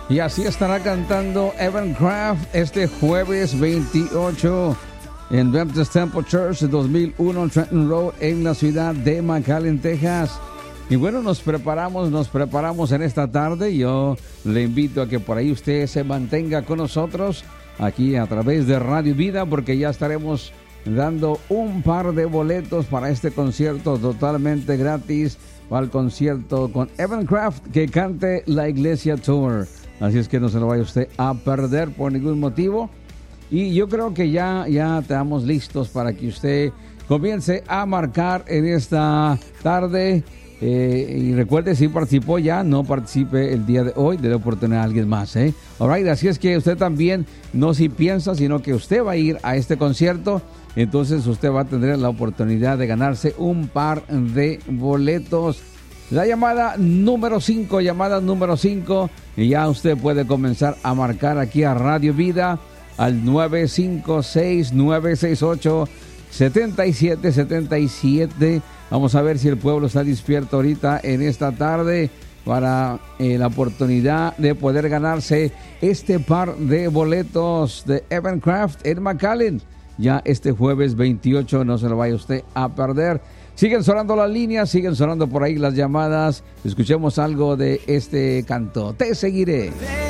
Y así estará cantando Evan Craft este jueves 28 en Baptist Temple Church 2001 Trenton Road en la ciudad de McAllen, Texas. Y bueno, nos preparamos en esta tarde. Yo le invito a que por ahí usted se mantenga con nosotros aquí a través de Radio Vida, porque ya estaremos dando un par de boletos para este concierto totalmente gratis, para el concierto con Evan Craft que cante la Iglesia Tour. Así es que no se lo vaya usted a perder por ningún motivo. Y yo creo que ya estamos listos para que usted comience a marcar en esta tarde. Y recuerde, si participó ya, no participe el día de hoy, de la oportunidad a alguien más. Alright, así es que usted también, no si piensa, sino que usted va a ir a este concierto. Entonces usted va a tener la oportunidad de ganarse un par de boletos. La llamada número 5, y ya usted puede comenzar a marcar aquí a Radio Vida al 956-968-7777. Vamos a ver si el pueblo está despierto ahorita en esta tarde para la oportunidad de poder ganarse este par de boletos de Evan Craft en McAllen. Ya este jueves 28, no se lo vaya usted a perder. Siguen sonando las líneas, siguen sonando por ahí las llamadas. Escuchemos algo de este canto. Te seguiré.